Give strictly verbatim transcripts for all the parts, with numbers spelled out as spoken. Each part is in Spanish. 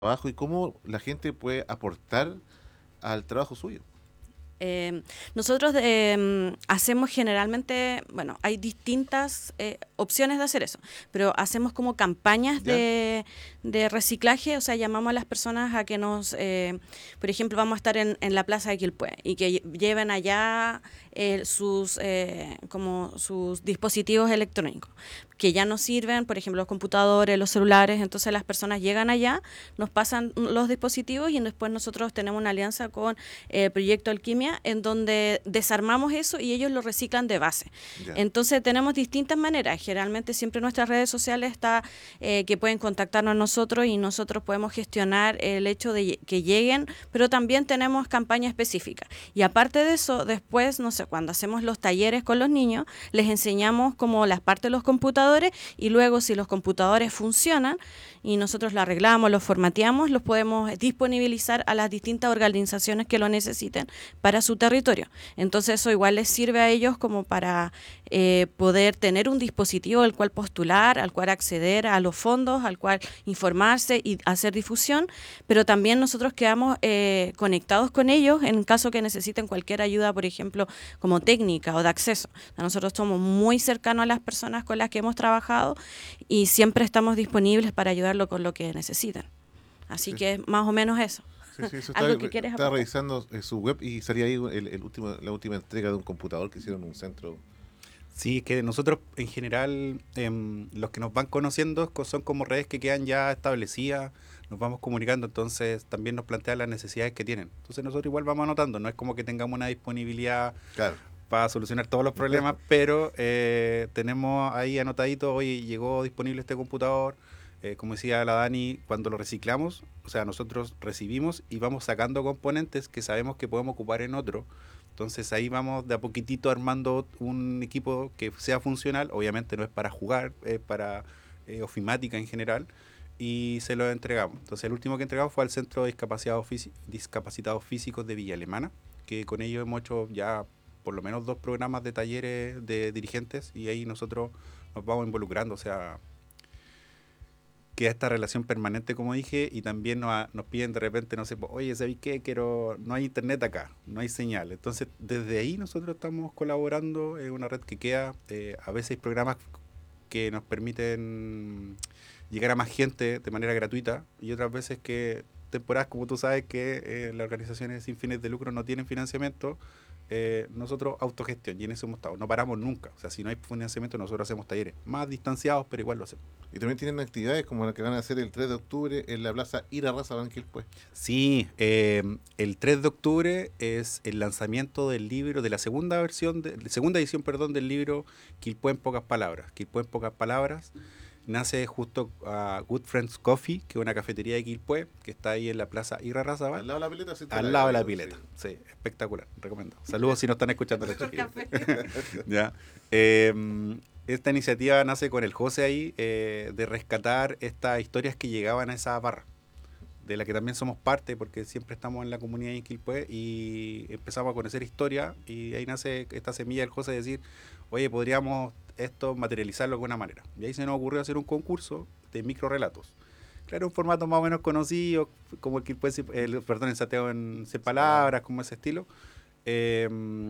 trabajo y cómo la gente puede aportar al trabajo suyo. Eh, nosotros eh, hacemos generalmente, bueno, hay distintas eh, opciones de hacer eso, pero hacemos como campañas ¿Ya? de, de reciclaje, o sea, llamamos a las personas a que nos, eh, por ejemplo, vamos a estar en, en la plaza de Quilpué y que lle- lleven allá eh, sus, eh, como sus dispositivos electrónicos que ya no sirven, por ejemplo, los computadores, los celulares, entonces las personas llegan allá, nos pasan los dispositivos y después nosotros tenemos una alianza con eh, Proyecto Alquimia en donde desarmamos eso y ellos lo reciclan de base. Ya. Entonces tenemos distintas maneras, generalmente siempre en nuestras redes sociales está eh, que pueden contactarnos a nosotros y nosotros podemos gestionar el hecho de que lleguen, pero también tenemos campaña específica. Y aparte de eso, después, no sé, cuando hacemos los talleres con los niños, les enseñamos como las partes de los computadores y luego si los computadores funcionan y nosotros lo arreglamos, los formateamos, los podemos disponibilizar a las distintas organizaciones que lo necesiten para su territorio. Entonces eso igual les sirve a ellos como para eh, poder tener un dispositivo al cual postular, al cual acceder a los fondos, al cual informarse y hacer difusión, pero también nosotros quedamos eh, conectados con ellos en caso que necesiten cualquier ayuda, por ejemplo, como técnica o de acceso. O sea, nosotros somos muy cercanos a las personas con las que hemos trabajado y siempre estamos disponibles para ayudarlo con lo que necesiten. Así Sí, que más o menos eso. sí, sí, eso estaba, ¿Algo que quieres estaba aportar? revisando eh, su web y salía ahí el, el último, la última entrega de un computador que hicieron en un centro. Sí, es que nosotros en general, em, los que nos van conociendo co- son como redes que quedan ya establecidas, nos vamos comunicando, entonces también nos plantean las necesidades que tienen. Entonces nosotros igual vamos anotando, no es como que tengamos una disponibilidad Claro. para solucionar todos los problemas, pero eh, tenemos ahí anotadito, oye, llegó disponible este computador, eh, como decía la Dani, cuando lo reciclamos, o sea, nosotros recibimos y vamos sacando componentes que sabemos que podemos ocupar en otro. Entonces ahí vamos de a poquitito armando un equipo que sea funcional, obviamente no es para jugar, es para eh, ofimática en general, y se lo entregamos. Entonces el último que entregamos fue al Centro de Discapacitados, Físi- Discapacitados Físicos de Villa Alemana, que con ellos hemos hecho ya por lo menos dos programas de talleres de dirigentes y ahí nosotros nos vamos involucrando, o sea, queda esta relación permanente, como dije, y también nos, a- nos piden de repente, no sé, pues, oye, ¿sabéis qué? Quiero, no hay internet acá, no hay señal. Entonces, desde ahí nosotros estamos colaborando en una red que queda. Eh, a veces hay programas que nos permiten llegar a más gente de manera gratuita y otras veces que temporadas, como tú sabes, que eh, las organizaciones sin fines de lucro no tienen financiamiento, eh, nosotros autogestión y en eso hemos estado, no paramos nunca. O sea, si no hay financiamiento, nosotros hacemos talleres más distanciados, pero igual lo hacemos. Y también tienen actividades como la que van a hacer el tres de octubre en la plaza Ira Raza Banquilpue. Sí, eh, el tres de octubre es el lanzamiento del libro, de la segunda versión, de, segunda edición, perdón, del libro Quilpué en pocas palabras. Quilpué en pocas palabras nace justo a Good Friends Coffee, que es una cafetería de Quilpué, que está ahí en la plaza Irra Al Razabal, lado de la pileta, sí, te la al he lado de la leído, sí. pileta. Sí, espectacular, recomiendo. Saludos si no están escuchando los Mejor chiquillos. café. ¿Ya? Eh, esta iniciativa nace con el José ahí, eh, de rescatar estas historias que llegaban a esa barra, de la que también somos parte, porque siempre estamos en la comunidad de Quilpué y empezamos a conocer historia y ahí nace esta semilla del José de decir, oye, podríamos esto materializarlo de alguna manera. Y ahí se nos ocurrió hacer un concurso de microrelatos. Claro, un formato más o menos conocido, como el Quilpué, el, perdón, el Sateo en cien palabras, como ese estilo. Eh,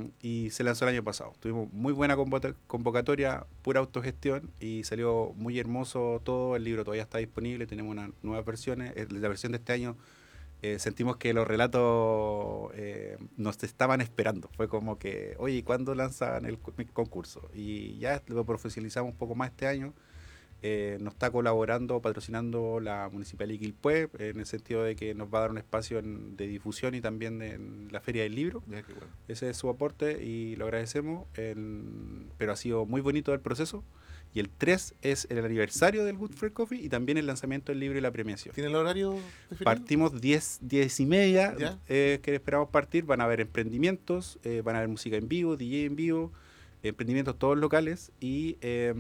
y se lanzó el año pasado. Tuvimos muy buena convocatoria, pura autogestión y salió muy hermoso todo. El libro todavía está disponible, tenemos unas nuevas versiones. La versión de este año eh, sentimos que los relatos eh, nos estaban esperando. Fue como que, oye, ¿cuándo lanzan el concurso? Y ya lo profesionalizamos un poco más este año. Eh, nos está colaborando, patrocinando la Municipalidad de Quilpué, en el sentido de que nos va a dar un espacio en, de difusión y también de, en la Feria del Libro. Ya, qué bueno. Ese es su aporte y lo agradecemos, el, pero ha sido muy bonito el proceso. Y el tres es el aniversario del Good Friend Coffee y también el lanzamiento del libro y la premiación. ¿Tiene el horario definido? Partimos diez, diez y media, ¿Ya? eh, que esperamos partir. Van a haber emprendimientos, eh, van a haber música en vivo, D J en vivo, emprendimientos todos locales y eh,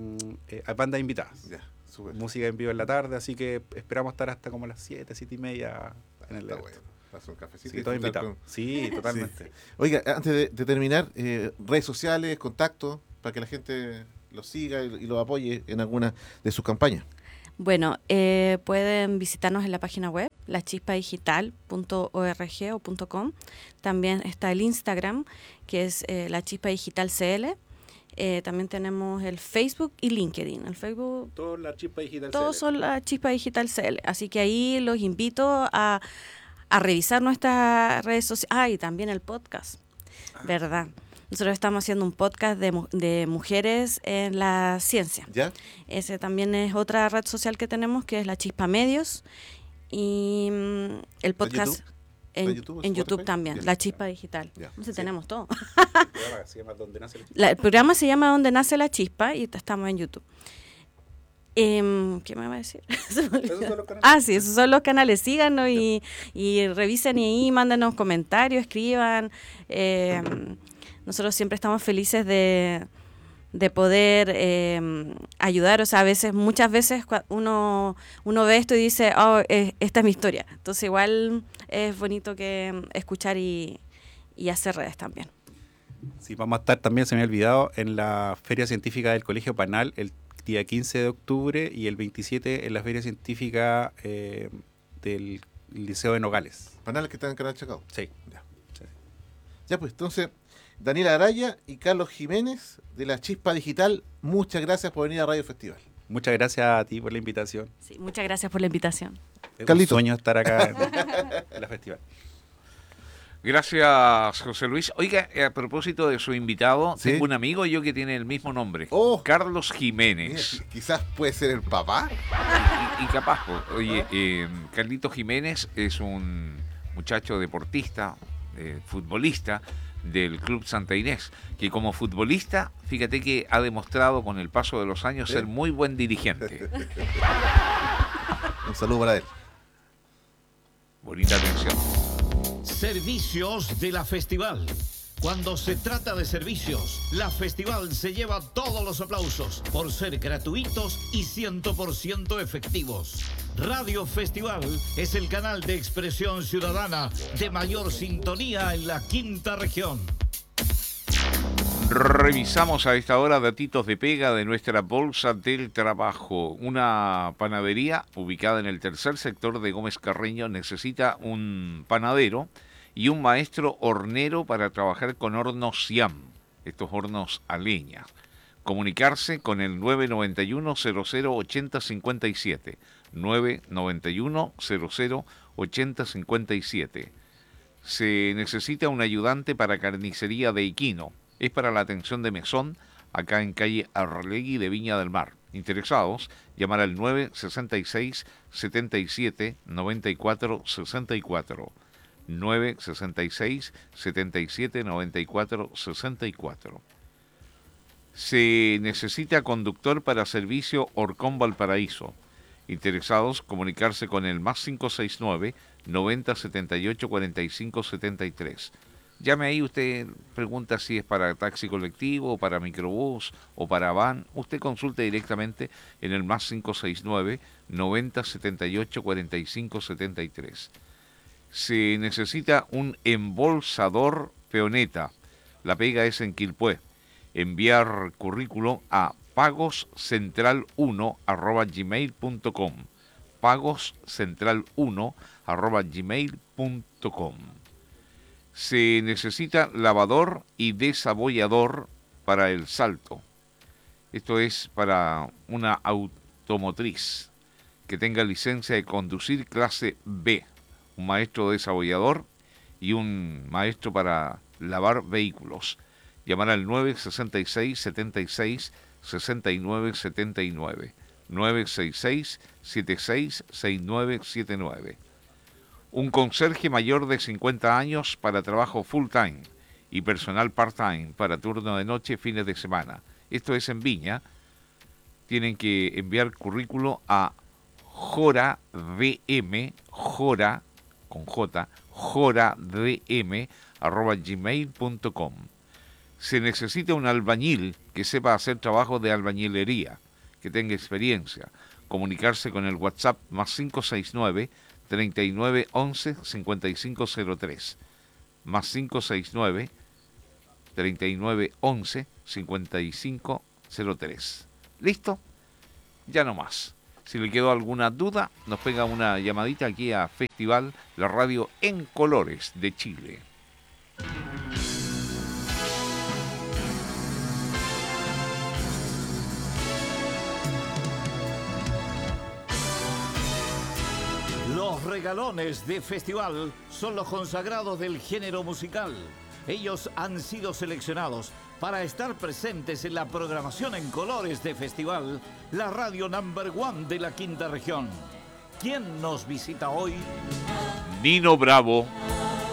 eh, bandas invitadas. Ya, súper. Música en vivo en la tarde, así que esperamos estar hasta como las siete, siete y media en el Está evento. bueno. Vas a un cafecito Sí, y todo disfrutar invitado. con- Sí, totalmente. Sí. Oiga, antes de, de terminar, eh, redes sociales, contactos, para que la gente los siga y, y los apoye en alguna de sus campañas. Bueno, eh, pueden visitarnos en la página web, la chispa digital punto org o punto com. También está el Instagram, que es eh, La Chispa Digital C L. Eh, también tenemos el Facebook y LinkedIn. El Facebook, Todo la Chispa Digital todos C L. son La Chispa Digital C L. Así que ahí los invito a, a revisar nuestras redes sociales. Ah, y también el podcast, ¿verdad? Nosotros estamos haciendo un podcast de, mu- de mujeres en la ciencia. ¿Ya? Ese también es otra red social que tenemos, que es La Chispa Medios. Y mm, el podcast YouTube? en, ¿Está en YouTube, en YouTube Spotify? también, Ya. La Chispa Digital. Ya. Entonces Sí. tenemos todo. El programa se llama Donde nace la Chispa. La- el programa se llama Donde nace la chispa y t- estamos en YouTube. Em, ¿Qué me va a decir? Se me olvidó. Esos son los canales. Ah, sí, esos son los canales. Síganos y, y revisen y ahí mándenos comentarios, escriban. Em, nosotros siempre estamos felices de, de poder em, ayudar. O sea, a veces, muchas veces cua- uno, uno ve esto y dice, oh, eh, esta es mi historia. Entonces igual es bonito que em, escuchar y, y hacer redes también. Sí, vamos a estar también, se me había olvidado, en la Feria Científica del Colegio Panal el día quince de octubre y el veintisiete en la Feria Científica eh, del Liceo de Nogales. Panales que están en Canal Chacao. Sí. Ya. Sí. Ya pues, entonces, Daniela Araya y Carlos Jiménez de La Chispa Digital, muchas gracias por venir a Radio Festival. Muchas gracias a ti por la invitación. Sí, muchas gracias por la invitación. Es un Carlito. sueño estar acá en, en la festival. Gracias, José Luis. Oiga, eh, a propósito de su invitado, ¿Sí? tengo un amigo yo que tiene el mismo nombre, Oh. Carlos Mira, Jiménez. qui- quizás puede ser el papá. Y, y capaz, po, oye, eh, Carlito Jiménez es un muchacho deportista, eh, futbolista del Club Santa Inés, que como futbolista, fíjate que ha demostrado con el paso de los años ¿Sí? ser muy buen dirigente. Un saludo para él. Bonita atención. Servicios de la Festival. Cuando se trata de servicios, la Festival se lleva todos los aplausos por ser gratuitos y cien por ciento efectivos. Radio Festival es el canal de expresión ciudadana de mayor sintonía en la quinta región. Revisamos a esta hora datitos de pega de nuestra Bolsa del Trabajo. Una panadería ubicada en el tercer sector de Gómez Carreño necesita un panadero y un maestro hornero para trabajar con hornos Siam, estos hornos a leña. Comunicarse con el nueve nueve uno cero cero ochenta cincuenta y siete. nueve nueve uno cero cero ochenta cincuenta y siete. Se necesita un ayudante para carnicería de equino. Es para la atención de mesón, acá en calle Arlegui de Viña del Mar. Interesados, llamar al nueve sesenta y seis setenta y siete noventa y cuatro sesenta y cuatro. nueve sesenta y seis setenta y siete noventa y cuatro sesenta y cuatro. Se necesita conductor para servicio Orcón Valparaíso. Interesados, comunicarse con el más cinco seis nueve noventa setenta y ocho cuarenta y cinco setenta y tres. Llame ahí, usted pregunta si es para taxi colectivo, para microbús o para van. Usted consulte directamente en el más cinco seis nueve noventa setenta y ocho cuarenta y cinco setenta y tres. Se necesita un embolsador peoneta. La pega es en Quilpué. Enviar currículo a pagoscentral uno arroba gmail punto com. pagoscentral uno arroba gmail punto com. Se necesita lavador y desabollador para el Salto. Esto es para una automotriz que tenga licencia de conducir clase B, un maestro desabollador y un maestro para lavar vehículos. Llamar al nueve sesenta y seis setenta y seis sesenta y nueve setenta y nueve. nueve seis seis setenta y seis sesenta y nueve setenta y nueve. Un conserje mayor de cincuenta años para trabajo full time y personal part time para turno de noche, fines de semana. Esto es en Viña. Tienen que enviar currículo a joradm, jora, con J, joradm, arroba gmail punto com. Se necesita un albañil que sepa hacer trabajo de albañilería, que tenga experiencia. Comunicarse con el WhatsApp más cinco seis nueve treinta y nueve once cincuenta y cinco cero tres. Más cinco seis nueve treinta y nueve once cincuenta y cinco cero tres. ¿Listo? Ya no más. Si le quedó alguna duda, nos pega una llamadita aquí a Festival, la radio en colores de Chile. Los regalones de Festival son los consagrados del género musical. Ellos han sido seleccionados para estar presentes en la programación en colores de Festival, la radio number one de la quinta región. ¿Quién nos visita hoy? Nino Bravo.